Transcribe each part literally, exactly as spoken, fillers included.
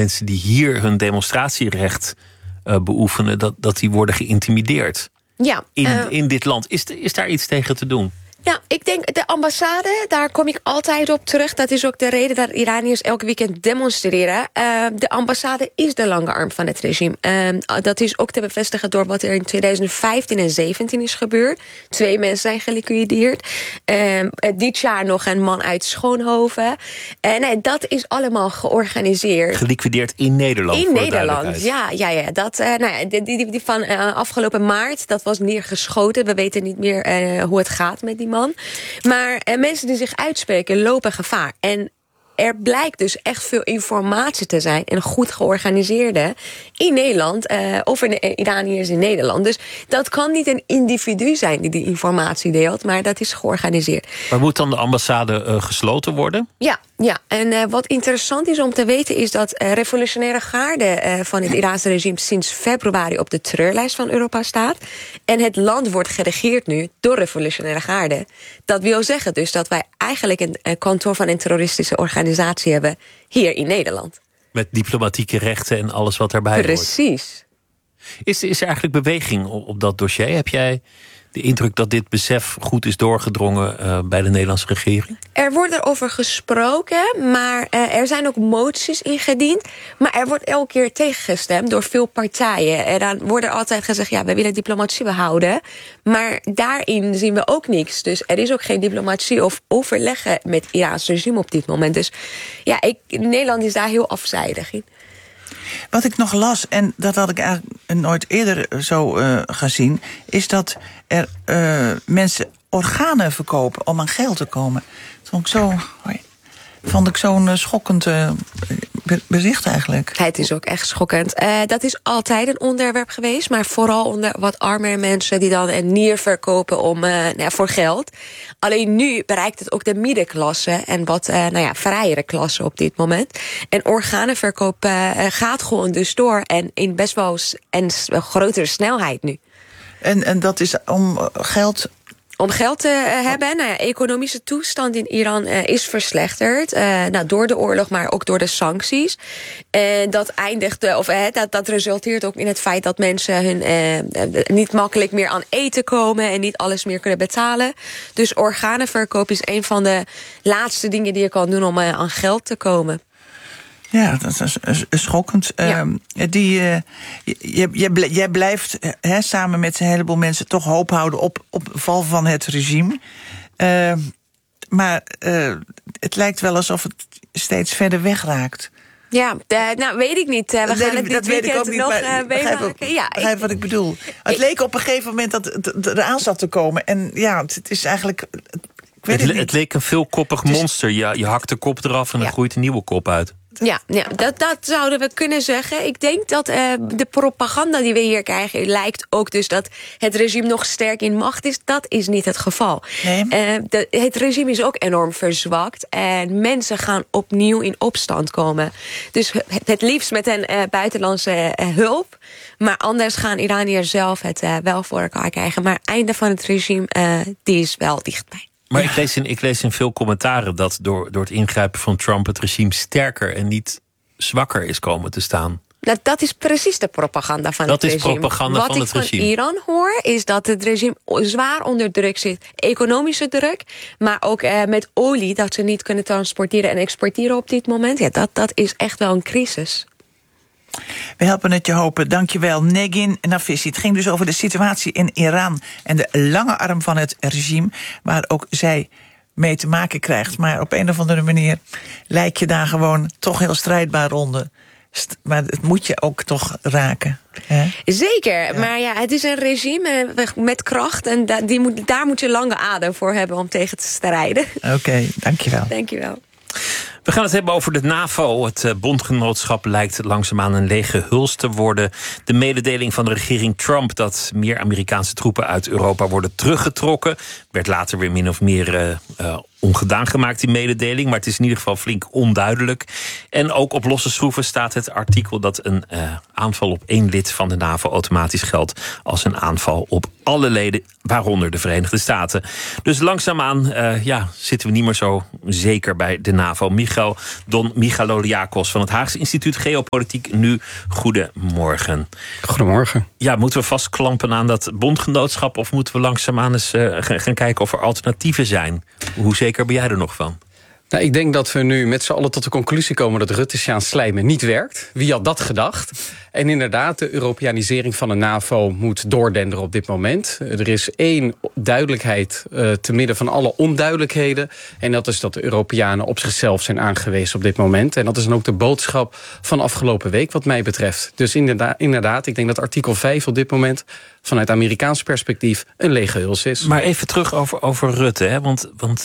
mensen die hier hun demonstratierecht uh, beoefenen, dat, dat die worden geïntimideerd. Ja, in, uh, in dit land. Is, is daar iets tegen te doen? Ja, ik denk de ambassade, daar kom ik altijd op terug. Dat is ook de reden dat Iraniërs elke weekend demonstreren. Uh, de ambassade is de lange arm van het regime. Uh, dat is ook te bevestigen door wat er in tweeduizend vijftien en zeventien is gebeurd. Twee mensen zijn geliquideerd. Uh, dit jaar nog een man uit Schoonhoven. Uh, nee, dat is allemaal georganiseerd. Geliquideerd in Nederland? In Nederland, ja. ja, ja dat, uh, nou ja die, die, die van uh, afgelopen maart, dat was neergeschoten. We weten niet meer uh, hoe het gaat met die man. Maar eh, mensen die zich uitspreken lopen gevaar. En er blijkt dus echt veel informatie te zijn en goed georganiseerde in Nederland, uh, over de Iraniërs in Nederland. Dus dat kan niet een individu zijn die die informatie deelt, maar dat is georganiseerd. Maar moet dan de ambassade uh, gesloten worden? Ja, ja. En uh, wat interessant is om te weten is dat uh, revolutionaire garde uh, van het Iraanse regime sinds februari op de treurlijst van Europa staat. En het land wordt geregeerd nu door revolutionaire garde. Dat wil zeggen dus dat wij eigenlijk een, een kantoor van een terroristische organisatie hebben hier in Nederland. Met diplomatieke rechten en alles wat daarbij Precies. hoort. Precies. Is, is er eigenlijk beweging op, op dat dossier? Heb jij de indruk dat dit besef goed is doorgedrongen uh, bij de Nederlandse regering? Er wordt erover gesproken, maar uh, er zijn ook moties ingediend. Maar er wordt elke keer tegengestemd door veel partijen. En dan wordt er altijd gezegd, ja, we willen diplomatie behouden. Maar daarin zien we ook niks. Dus er is ook geen diplomatie of overleggen met het Iraanse regime op dit moment. Dus ja, ik, Nederland is daar heel afzijdig in. Wat ik nog las, en dat had ik eigenlijk nooit eerder zo uh, gezien, is dat er uh, mensen organen verkopen om aan geld te komen. Dat vond ik zo, hoi, vond ik zo'n uh, schokkend uh, bericht eigenlijk. Het is ook echt schokkend. Uh, dat is altijd een onderwerp geweest, maar vooral onder wat armere mensen die dan een nier verkopen om, uh, nou ja, voor geld. Alleen nu bereikt het ook de middenklasse en wat uh, nou ja, vrijere klasse op dit moment. En organenverkoop uh, gaat gewoon dus door en in best wel een grotere snelheid nu. En, en dat is om geld. Om geld te uh, hebben. Nou ja, economische toestand in Iran uh, is verslechterd. Uh, nou, door de oorlog, maar ook door de sancties. En uh, dat eindigt, uh, of uh, dat, dat resulteert ook in het feit dat mensen hun uh, niet makkelijk meer aan eten komen en niet alles meer kunnen betalen. Dus organenverkoop is een van de laatste dingen die je kan doen om uh, aan geld te komen. Ja, dat is schokkend. Ja. Uh, die, uh, jij, jij blijft he, samen met een heleboel mensen toch hoop houden op, op val van het regime. Uh, maar uh, het lijkt wel alsof het steeds verder wegraakt. Ja, uh, nou weet ik niet. Uh, we dat gaan het dit weekend niet, nog uh, meemaken. Ja, begrijp wat ik bedoel. Het ik, leek op een gegeven moment dat het eraan zat te komen. En ja, het is eigenlijk. Ik weet het, het, het leek een veelkoppig dus monster. Je, je hakt de kop eraf en ja. dan groeit een nieuwe kop uit. Ja, ja dat, dat zouden we kunnen zeggen. Ik denk dat uh, de propaganda die we hier krijgen lijkt ook dus dat het regime nog sterk in macht is. Dat is niet het geval. Nee. Uh, de, het regime is ook enorm verzwakt en mensen gaan opnieuw in opstand komen. Dus het, het liefst met een uh, buitenlandse uh, hulp. Maar anders gaan Iraniërs zelf het uh, wel voor elkaar krijgen. Maar het einde van het regime, uh, die is wel dichtbij. Maar ja. ik, lees in, ik lees in veel commentaren dat door, door het ingrijpen van Trump het regime sterker en niet zwakker is komen te staan. Nou, dat is precies de propaganda van dat het regime. Dat is propaganda Wat van het regime. Wat ik van Iran hoor, is dat het regime zwaar onder druk zit. Economische druk, maar ook uh, met olie, dat ze niet kunnen transporteren en exporteren op dit moment. Ja, dat, dat is echt wel een crisis. We helpen het je hopen. Dankjewel, Negin Nafisi. Het ging dus over de situatie in Iran en de lange arm van het regime, waar ook zij mee te maken krijgt. Maar op een of andere manier lijkt je daar gewoon toch heel strijdbaar onder. Maar het moet je ook toch raken. Hè? Zeker, ja. Maar ja, het is een regime met kracht en da- die moet, daar moet je lange adem voor hebben om tegen te strijden. Oké, okay, dankjewel. Dankjewel. We gaan het hebben over de NAVO. Het bondgenootschap lijkt langzaamaan een lege huls te worden. De mededeling van de regering Trump dat meer Amerikaanse troepen uit Europa worden teruggetrokken werd later weer min of meer uh, uh, ongedaan gemaakt, die mededeling. Maar het is in ieder geval flink onduidelijk. En ook op losse schroeven staat het artikel dat een uh, aanval op één lid van de NAVO automatisch geldt als een aanval op alle leden, waaronder de Verenigde Staten. Dus langzaamaan uh, ja, zitten we niet meer zo zeker bij de NAVO. Michael Don Michaloliakos van het Haagse Instituut Geopolitiek. Nu, goedemorgen. Goedemorgen. Ja, moeten we vastklampen aan dat bondgenootschap of moeten we langzaamaan eens uh, gaan kijken of er alternatieven zijn? Hoe zeker ben jij er nog van? Nou, ik denk dat we nu met z'n allen tot de conclusie komen dat Rutte-Sjaan slijmen niet werkt. Wie had dat gedacht? En inderdaad, de Europeanisering van de NAVO moet doordenderen op dit moment. Er is één duidelijkheid uh, te midden van alle onduidelijkheden. En dat is dat de Europeanen op zichzelf zijn aangewezen op dit moment. En dat is dan ook de boodschap van afgelopen week wat mij betreft. Dus inderdaad, inderdaad ik denk dat artikel vijf op dit moment vanuit Amerikaans perspectief een lege huls is. Maar even terug over, over Rutte, hè? Want... want...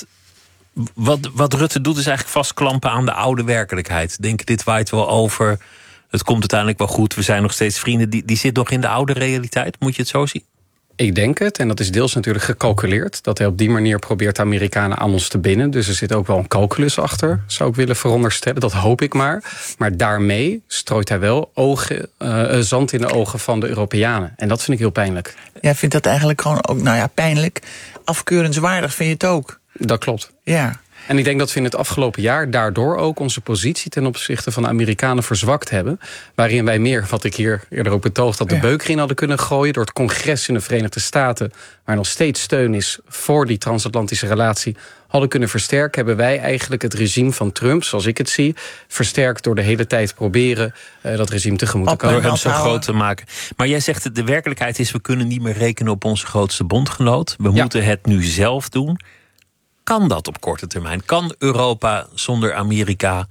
Wat, wat Rutte doet is eigenlijk vastklampen aan de oude werkelijkheid. Denk, dit waait wel over, het komt uiteindelijk wel goed, we zijn nog steeds vrienden. Die, die zit nog in de oude realiteit, moet je het zo zien? Ik denk het, en dat is deels natuurlijk gecalculeerd. Dat hij op die manier probeert de Amerikanen aan ons te binden. Dus er zit ook wel een calculus achter, zou ik willen veronderstellen. Dat hoop ik maar. Maar daarmee strooit hij wel ogen, uh, zand in de ogen van de Europeanen. En dat vind ik heel pijnlijk. Jij vindt dat eigenlijk gewoon ook, nou ja, pijnlijk. Afkeurenswaardig vind je het ook? Dat klopt. Ja. En ik denk dat we in het afgelopen jaar daardoor ook onze positie ten opzichte van de Amerikanen verzwakt hebben. Waarin wij meer, wat ik hier eerder ook betoogd had, de ja. beuk erin hadden kunnen gooien door het congres in de Verenigde Staten, waar nog steeds steun is voor die transatlantische relatie, hadden kunnen versterken, hebben wij eigenlijk het regime van Trump, zoals ik het zie, versterkt door de hele tijd proberen uh, dat regime tegemoet te komen. Door hem zo groot te maken. Maar jij zegt, de werkelijkheid is, we kunnen niet meer rekenen op onze grootste bondgenoot. We ja. moeten het nu zelf doen. Kan dat op korte termijn? Kan Europa zonder Amerika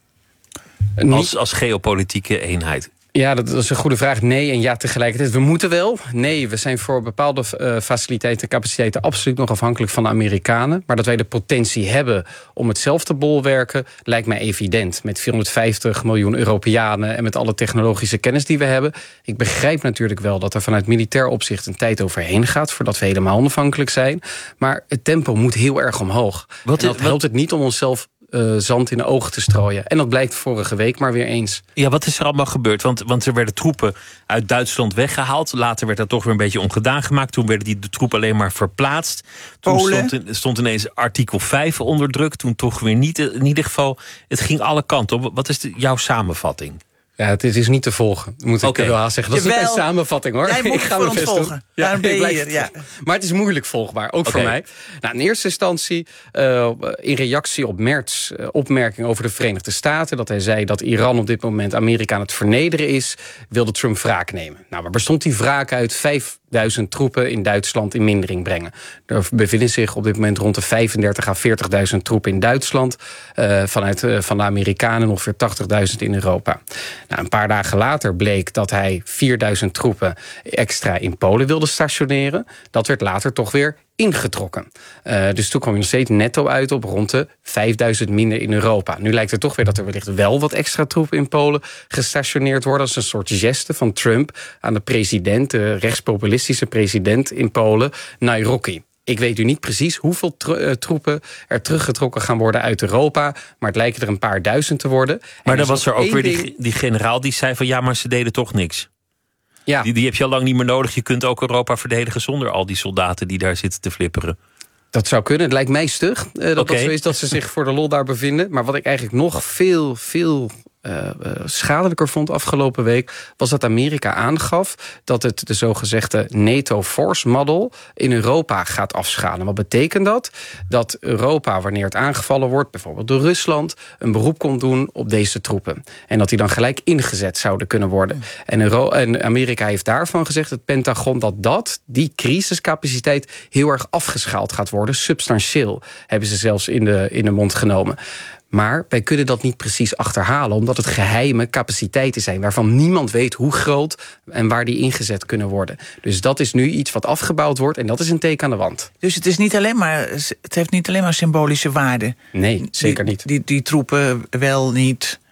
als, als geopolitieke eenheid? Ja, dat is een goede vraag. Nee en ja tegelijkertijd. We moeten wel. Nee, we zijn voor bepaalde uh, faciliteiten en capaciteiten absoluut nog afhankelijk van de Amerikanen. Maar dat wij de potentie hebben om het zelf te bolwerken, lijkt mij evident. Met vierhonderdvijftig miljoen Europeanen en met alle technologische kennis die we hebben. Ik begrijp natuurlijk wel dat er vanuit militair opzicht een tijd overheen gaat voordat we helemaal onafhankelijk zijn. Maar het tempo moet heel erg omhoog. Wat, en dat wat, helpt het niet om onszelf Uh, zand in de ogen te strooien. En dat blijkt vorige week maar weer eens. Ja, wat is er allemaal gebeurd? Want, want er werden troepen uit Duitsland weggehaald. Later werd dat toch weer een beetje ongedaan gemaakt. Toen werden die de troepen alleen maar verplaatst. Toen stond, stond ineens artikel vijf onder druk. Toen toch weer niet. In ieder geval, het ging alle kanten op. Wat is de, jouw samenvatting? Ja, het is niet te volgen, moet okay. ik wel haast zeggen. Dat is een samenvatting, hoor. Jij moet ik ga voor ons volgen. Ja, Daarom ben je hier, ja. Maar het is moeilijk volgbaar, ook okay. voor mij. Nou, in eerste instantie, uh, in reactie op Merz, uh, opmerking over de Verenigde Staten, dat hij zei dat Iran op dit moment Amerika aan het vernederen is, wilde Trump wraak nemen. Nou, waar bestond die wraak uit? vijfduizend troepen in Duitsland in mindering brengen. Er bevinden zich op dit moment rond de vijfendertig à veertigduizend troepen in Duitsland. Uh, vanuit uh, van de Amerikanen ongeveer tachtigduizend in Europa. Nou, een paar dagen later bleek dat hij vierduizend troepen extra in Polen wilde stationeren. Dat werd later toch weer ingetrokken. Uh, dus toen kwam je nog steeds netto uit op rond de vijfduizend minder in Europa. Nu lijkt het toch weer dat er wellicht wel wat extra troepen in Polen gestationeerd worden. Dat is een soort geste van Trump aan de president, de rechtspopulistische president in Polen, Najroki. Ik weet nu niet precies hoeveel tro- uh, troepen er teruggetrokken gaan worden uit Europa, maar het lijken er een paar duizend te worden. Maar dan was er ook weer die, die generaal die zei van ja, maar ze deden toch niks. Ja. Die, die heb je al lang niet meer nodig. Je kunt ook Europa verdedigen zonder al die soldaten die daar zitten te flipperen. Dat zou kunnen. Het lijkt mij stug uh, dat okay. dat zo is dat ze zich voor de lol daar bevinden. Maar wat ik eigenlijk nog veel, veel Uh, uh, schadelijker vond afgelopen week, was dat Amerika aangaf dat het de zogezegde NATO Force Model in Europa gaat afschalen. Wat betekent dat? Dat Europa, wanneer het aangevallen wordt, bijvoorbeeld door Rusland, een beroep kon doen op deze troepen. En dat die dan gelijk ingezet zouden kunnen worden. En, Euro- en Amerika heeft daarvan gezegd, het Pentagon, dat dat, die crisiscapaciteit heel erg afgeschaald gaat worden. Substantieel hebben ze zelfs in de, in de mond genomen. Maar wij kunnen dat niet precies achterhalen, omdat het geheime capaciteiten zijn waarvan niemand weet hoe groot en waar die ingezet kunnen worden. Dus dat is nu iets wat afgebouwd wordt en dat is een teken aan de wand. Dus het is niet alleen maar, het heeft niet alleen maar symbolische waarde. Nee, zeker die, niet. Die, die, die troepen wel niet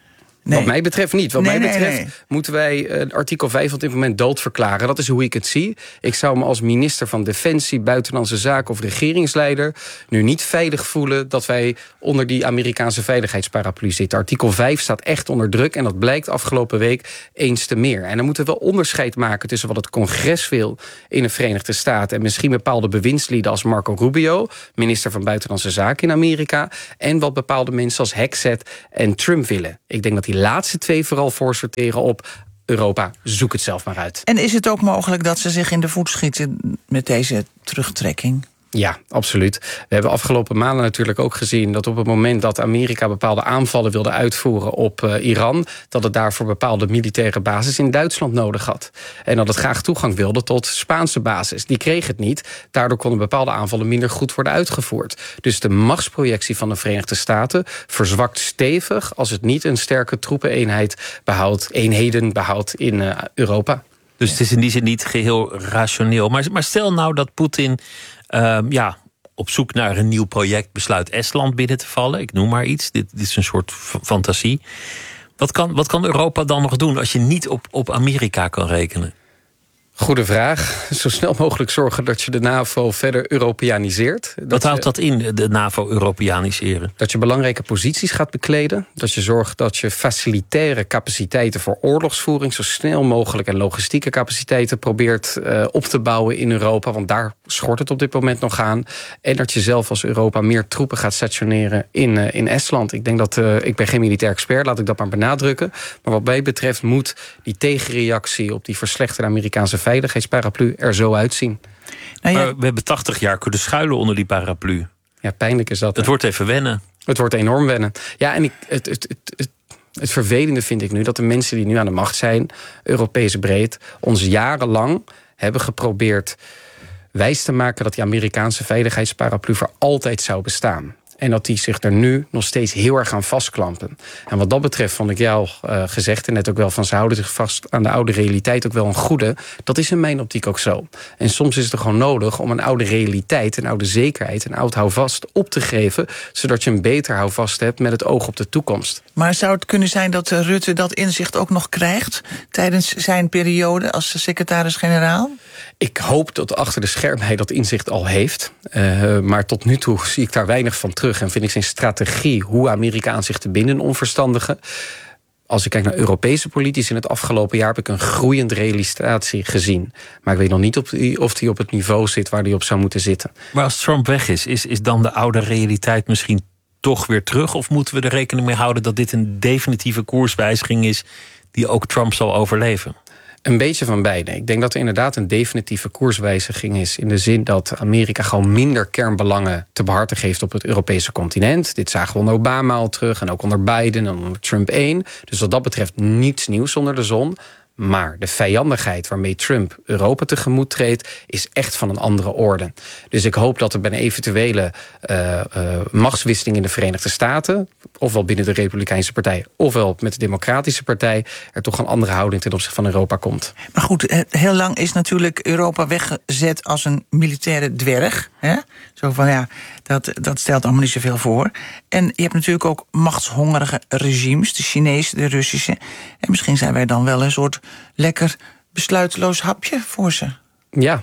Nee. Wat mij betreft niet. Wat nee, mij betreft nee, nee. moeten wij uh, artikel vijf op dit moment doodverklaren. Dat is hoe ik het zie. Ik zou me als minister van Defensie, Buitenlandse Zaken of regeringsleider nu niet veilig voelen dat wij onder die Amerikaanse veiligheidsparaplu zitten. Artikel vijf staat echt onder druk en dat blijkt afgelopen week eens te meer. En dan moeten we onderscheid maken tussen wat het congres wil in de Verenigde Staten en misschien bepaalde bewindslieden als Marco Rubio, minister van Buitenlandse Zaken in Amerika, en wat bepaalde mensen als Hexet en Trump willen. Ik denk dat die laatste twee vooral voorsorteren op Europa, zoek het zelf maar uit. En is het ook mogelijk dat ze zich in de voet schieten met deze terugtrekking? Ja, absoluut. We hebben afgelopen maanden natuurlijk ook gezien dat op het moment dat Amerika bepaalde aanvallen wilde uitvoeren op uh, Iran, dat het daarvoor bepaalde militaire basis in Duitsland nodig had. En dat het graag toegang wilde tot Spaanse basis. Die kreeg het niet. Daardoor konden bepaalde aanvallen minder goed worden uitgevoerd. Dus de machtsprojectie van de Verenigde Staten verzwakt stevig als het niet een sterke troepeneenheid behoudt, eenheden behoudt in uh, Europa. Dus het is in die zin niet geheel rationeel. Maar, maar stel nou dat Poetin Uh, ja, op zoek naar een nieuw project besluit Estland binnen te vallen. Ik noem maar iets. Dit, dit is een soort f- fantasie. Wat kan, wat kan Europa dan nog doen als je niet op, op Amerika kan rekenen? Goede vraag. Zo snel mogelijk zorgen dat je de NAVO verder Europeaniseert. Dat Wat houdt je, dat in, de NAVO Europeaniseren? Dat je belangrijke posities gaat bekleden. Dat je zorgt dat je facilitaire capaciteiten voor oorlogsvoering zo snel mogelijk en logistieke capaciteiten probeert uh, op te bouwen in Europa. Want daar schort het op dit moment nog aan. En dat je zelf als Europa meer troepen gaat stationeren in, uh, in Estland. Ik denk dat, uh, ik ben geen militair expert, laat ik dat maar benadrukken. Maar wat mij betreft moet die tegenreactie op die verslechterde Amerikaanse veiligheidsparaplu er zo uitzien. Nou ja, Maar we hebben tachtig jaar kunnen schuilen onder die paraplu. Ja, pijnlijk is dat. Het hè? wordt even wennen. Het wordt enorm wennen. Ja, en ik, het, het, het, het, het vervelende vind ik nu dat de mensen die nu aan de macht zijn, Europees breed, ons jarenlang hebben geprobeerd wijs te maken dat die Amerikaanse veiligheidsparaplu voor altijd zou bestaan. En dat die zich er nu nog steeds heel erg aan vastklampen. En wat dat betreft vond ik jou uh, gezegd, en net ook wel van ze houden zich vast aan de oude realiteit ook wel een goede. Dat is in mijn optiek ook zo. En soms is het gewoon nodig om een oude realiteit, een oude zekerheid, een oud houvast op te geven, zodat je een beter houvast hebt met het oog op de toekomst. maar zou het kunnen zijn dat uh, Rutte dat inzicht ook nog krijgt tijdens zijn periode als secretaris-generaal? Ik hoop dat achter de schermen hij dat inzicht al heeft. Uh, maar tot nu toe zie ik daar weinig van terug. En vind ik zijn strategie, hoe Amerika aan zich te binden, onverstandige. Als ik kijk naar Europese politici in het afgelopen jaar, heb ik een groeiende realisatie gezien. Maar ik weet nog niet of die, of die op het niveau zit waar die op zou moeten zitten. Maar als Trump weg is, is, is dan de oude realiteit misschien toch weer terug? Of moeten we er rekening mee houden dat dit een definitieve koerswijziging is die ook Trump zal overleven? Een beetje van beide. Ik denk dat er inderdaad een definitieve koerswijziging is, in de zin dat Amerika gewoon minder kernbelangen te behartigen heeft op het Europese continent. Dit zagen we onder Obama al terug en ook onder Biden en onder Trump één. Dus wat dat betreft niets nieuws onder de zon. Maar de vijandigheid waarmee Trump Europa tegemoet treedt is echt van een andere orde. Dus ik hoop dat er bij een eventuele uh, uh, machtswisseling in de Verenigde Staten, ofwel binnen de Republikeinse Partij, ofwel met de Democratische Partij, er toch een andere houding ten opzichte van Europa komt. Maar goed, heel lang is natuurlijk Europa weggezet als een militaire dwerg. Hè? Zo van ja, dat, dat stelt allemaal niet zoveel voor. En je hebt natuurlijk ook machtshongerige regimes, de Chinese, de Russische. En misschien zijn wij dan wel een soort lekker besluiteloos hapje voor ze. Ja.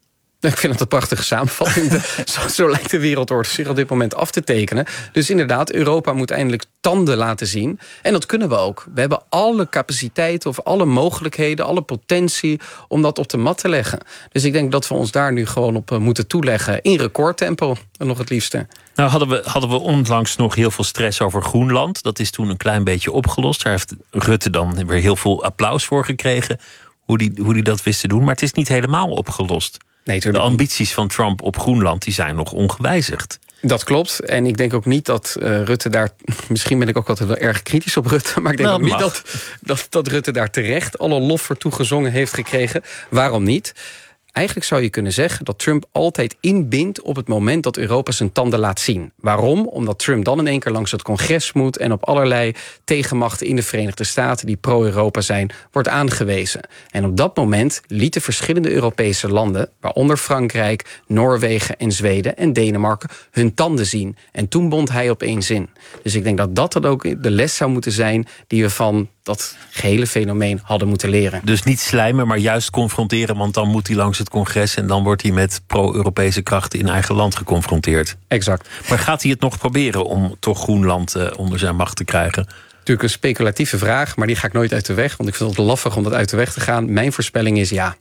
Ik vind het een prachtige samenvatting. zo, zo lijkt de wereldorde zich op dit moment af te tekenen. Dus inderdaad, Europa moet eindelijk tanden laten zien. En dat kunnen we ook. We hebben alle capaciteiten of alle mogelijkheden, alle potentie om dat op de mat te leggen. Dus ik denk dat we ons daar nu gewoon op moeten toeleggen. In recordtempo, nog het liefste. Nou hadden we, hadden we onlangs nog heel veel stress over Groenland. Dat is toen een klein beetje opgelost. Daar heeft Rutte dan weer heel veel applaus voor gekregen. Hoe die, hoe die dat wist te doen. Maar het is niet helemaal opgelost. Nee, de ambities van Trump op Groenland die zijn nog ongewijzigd. Dat klopt. En ik denk ook niet dat uh, Rutte daar... Misschien ben ik ook altijd wel erg kritisch op Rutte. Maar ik denk nou, ook niet dat, dat, dat Rutte daar terecht alle lof voor toegezongen heeft gekregen. Waarom niet? Eigenlijk zou je kunnen zeggen dat Trump altijd inbindt op het moment dat Europa zijn tanden laat zien. Waarom? Omdat Trump dan in één keer langs het congres moet en op allerlei tegenmachten in de Verenigde Staten die pro-Europa zijn, wordt aangewezen. En op dat moment lieten verschillende Europese landen, waaronder Frankrijk, Noorwegen en Zweden en Denemarken, hun tanden zien. En toen bond hij opeens in. Dus ik denk dat dat dan ook de les zou moeten zijn die we van dat gehele fenomeen hadden moeten leren. Dus niet slijmen, maar juist confronteren, want dan moet hij langs het congres en dan wordt hij met pro-Europese krachten in eigen land geconfronteerd. Exact. Maar gaat hij het nog proberen om toch Groenland uh, onder zijn macht te krijgen? Natuurlijk een speculatieve vraag, maar die ga ik nooit uit de weg, want ik vind het lastig om dat uit de weg te gaan. Mijn voorspelling is ja.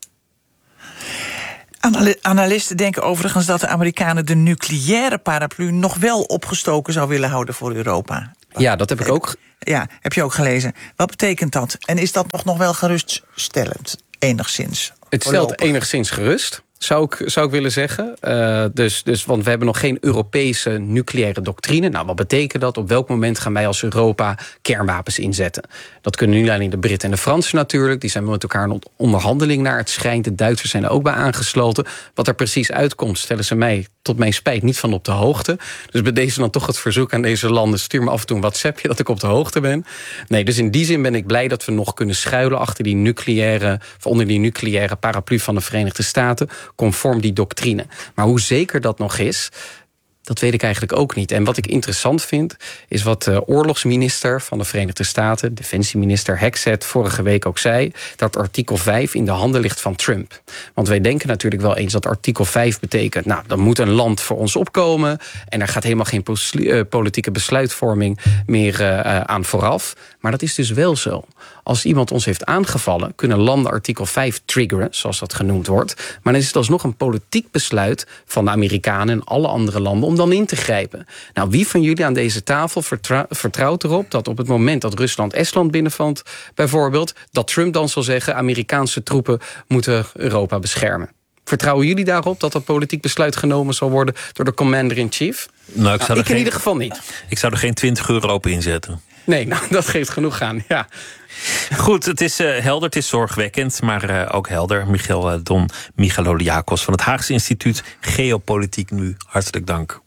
Analisten denken overigens dat de Amerikanen de nucleaire paraplu nog wel opgestoken zou willen houden voor Europa. Ja, dat heb ik ook. Ja, heb je ook gelezen. Wat betekent dat? En is dat nog, nog wel geruststellend, enigszins? Het stelt enigszins gerust, zou ik, zou ik willen zeggen. Uh, dus, dus, want we hebben nog geen Europese nucleaire doctrine. Nou, wat betekent dat? Op welk moment gaan wij als Europa kernwapens inzetten? Dat kunnen nu alleen de Britten en de Fransen natuurlijk. Die zijn met elkaar in onderhandeling naar het schijnt. De Duitsers zijn er ook bij aangesloten. Wat er precies uitkomt, stellen ze mij tot mijn spijt niet van op de hoogte. Dus bij deze dan toch het verzoek aan deze landen, stuur me af en toe een WhatsAppje dat ik op de hoogte ben. Nee, dus in die zin ben ik blij dat we nog kunnen schuilen achter die nucleaire, of onder die nucleaire paraplu van de Verenigde Staten, conform die doctrine. Maar hoe zeker dat nog is, dat weet ik eigenlijk ook niet. En wat ik interessant vind, is wat de oorlogsminister van de Verenigde Staten, defensieminister Hexet, vorige week ook zei, dat artikel vijf in de handen ligt van Trump. Want wij denken natuurlijk wel eens dat artikel vijf betekent, nou, dan moet een land voor ons opkomen en er gaat helemaal geen politieke besluitvorming meer uh, aan vooraf. Maar dat is dus wel zo. Als iemand ons heeft aangevallen, kunnen landen artikel vijf triggeren, zoals dat genoemd wordt. Maar dan is het alsnog een politiek besluit van de Amerikanen en alle andere landen om dan in te grijpen. Nou, wie van jullie aan deze tafel vertrou- vertrouwt erop dat op het moment dat Rusland Estland binnenvalt, bijvoorbeeld, dat Trump dan zal zeggen, Amerikaanse troepen moeten Europa beschermen? Vertrouwen jullie daarop dat dat politiek besluit genomen zal worden door de commander-in-chief? Nou, ik, zou nou, er ik geen, in ieder geval niet. Ik zou er geen twintig euro op inzetten. Nee, nou, dat geeft genoeg aan, ja. Goed, het is uh, helder, het is zorgwekkend, maar uh, ook helder. Michiel uh, Don Michaloliakos van het Haagse Instituut Geopolitiek Nu. Hartelijk dank.